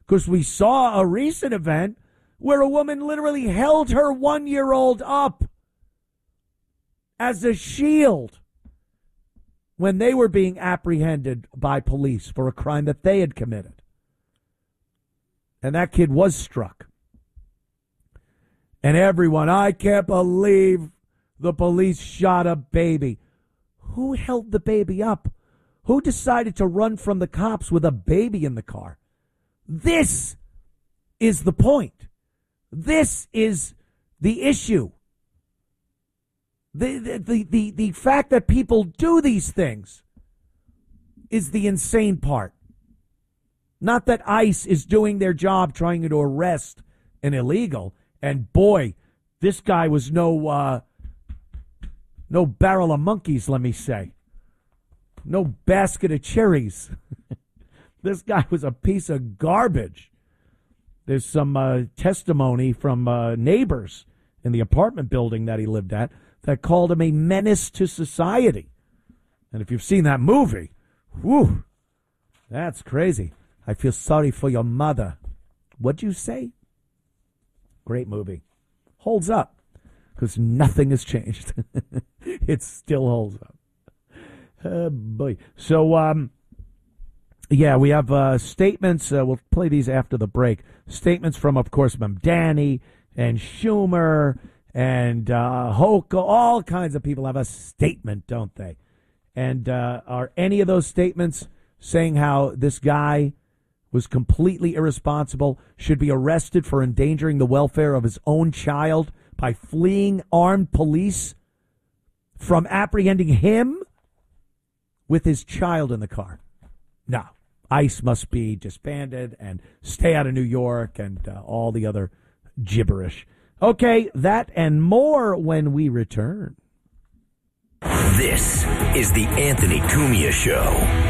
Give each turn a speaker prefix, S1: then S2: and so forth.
S1: because we saw a recent event where a woman literally held her 1-year-old up as a shield when they were being apprehended by police for a crime that they had committed. And that kid was struck. And everyone, I can't believe the police shot a baby. Who held the baby up? Who decided to run from the cops with a baby in the car? This is the point. This is the issue. The fact that people do these things is the insane part. Not that ICE is doing their job trying to arrest an illegal. And boy, this guy was no barrel of monkeys, let me say. No basket of cherries. This guy was a piece of garbage. There's some testimony from neighbors in the apartment building that he lived at that called him a menace to society. And if you've seen that movie, whew, that's crazy. I feel sorry for your mother. What'd you say? Great movie. Holds up because nothing has changed. It still holds up. Boy. So, yeah, we have statements. We'll play these after the break. Statements from, of course, Mamdani and Schumer and Hochul. All kinds of people have a statement, don't they? And are any of those statements saying how this guy was completely irresponsible, should be arrested for endangering the welfare of his own child by fleeing armed police from apprehending him with his child in the car? No. ICE must be disbanded and stay out of New York and all the other gibberish. Okay, that and more when we return.
S2: This is the Anthony Cumia Show.